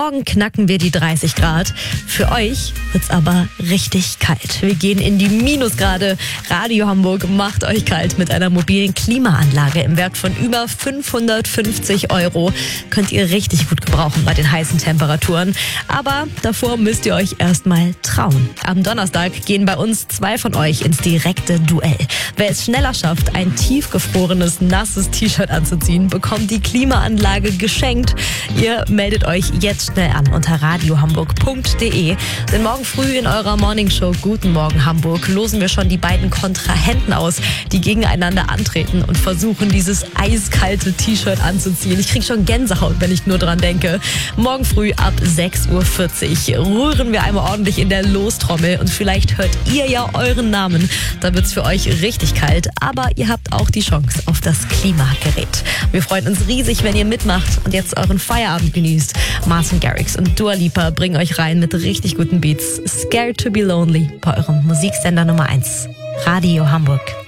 Morgen knacken wir die 30 Grad. Für euch wird's aber richtig kalt. Wir gehen in die Minusgrade. Radio Hamburg macht euch kalt mit einer mobilen Klimaanlage im Wert von über 550 €. Könnt ihr richtig gut gebrauchen bei den heißen Temperaturen. Aber davor müsst ihr euch erstmal trauen. Am Donnerstag gehen bei uns 2 von euch ins direkte Duell. Wer es schneller schafft, ein tiefgefrorenes, nasses T-Shirt anzuziehen, bekommt die Klimaanlage geschenkt. Ihr meldet euch jetzt schnell an unter radiohamburg.de. Denn morgen früh in eurer Morningshow Guten Morgen Hamburg losen wir schon die beiden Kontrahenten aus, die gegeneinander antreten und versuchen, dieses eiskalte T-Shirt anzuziehen. Ich krieg schon Gänsehaut, wenn ich nur dran denke. Morgen früh ab 6:40 Uhr rühren wir einmal ordentlich in der Lostrommel und vielleicht hört ihr ja euren Namen. Da wird's für euch richtig kalt, aber ihr habt auch die Chance auf das Klimagerät. Wir freuen uns riesig, wenn ihr mitmacht und jetzt euren Feierabend genießt. Martin Garrix und Dua Lipa bringen euch rein mit richtig guten Beats. Scared to be Lonely bei eurem Musiksender Nummer 1. Radio Hamburg.